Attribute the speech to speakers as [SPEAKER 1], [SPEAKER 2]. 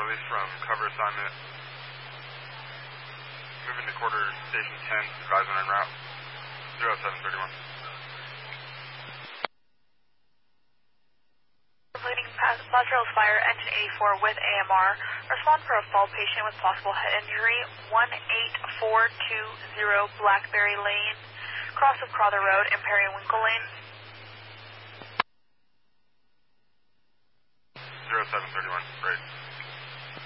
[SPEAKER 1] release from cover assignment. Moving to quarter station 10, advisement en route. 0731.
[SPEAKER 2] Completing Los Trails Fire, engine 84 with AMR. Respond for a fall patient with possible head injury, 18420 Blackberry Lane, cross of Crowther Road, and Periwinkle Lane.
[SPEAKER 1] 0731, great.